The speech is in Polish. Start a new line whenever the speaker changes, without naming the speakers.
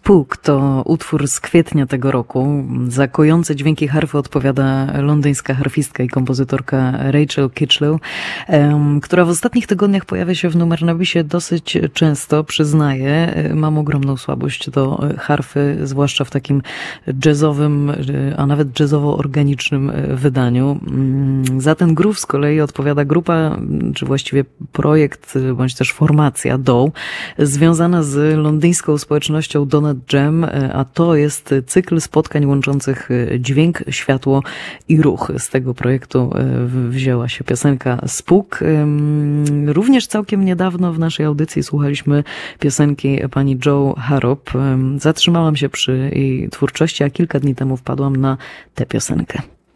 Spook to utwór z kwietnia tego roku. Za kojące dźwięki harfy odpowiada londyńska harfistka i kompozytorka Rachel Kitchlew, która w ostatnich tygodniach pojawia się w Numernabisie dosyć często, przyznaję. Mam ogromną słabość do harfy, zwłaszcza w takim jazzowym, a nawet jazzowo-organicznym wydaniu. Za ten groove z kolei odpowiada grupa, czy właściwie projekt, bądź też formacja Doe, związana z londyńską społecznością Donut Jam, a to jest cykl spotkań łączących dźwięk, światło i ruch. Z tego projektu wzięła się piosenka Spook. Również całkiem niedawno w naszej audycji słuchaliśmy piosenki pani Jo Harrop. Zatrzymałam się przy jej twórczości, a kilka dni temu wpadłam na tę piosenkę.